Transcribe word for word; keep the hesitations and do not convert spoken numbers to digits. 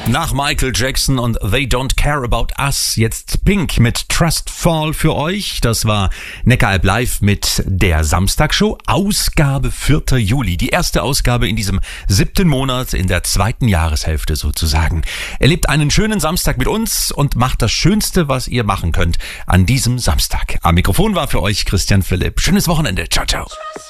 Nach Michael Jackson und They Don't Care About Us jetzt Pink mit Trust Fall für euch. Das war Neckaralb Live mit der Samstagshow, Ausgabe vierter Juli. Die erste Ausgabe in diesem siebten Monat, in der zweiten Jahreshälfte sozusagen. Erlebt einen schönen Samstag mit uns und macht das Schönste, was ihr machen könnt an diesem Samstag. Am Mikrofon war für euch Christian Philipp. Schönes Wochenende. Ciao, ciao.